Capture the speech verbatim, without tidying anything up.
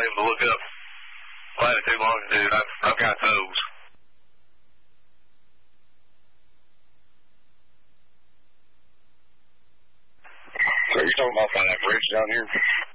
able to look up latitude, longitude. I've, I've got those. So you're talking about that bridge down here?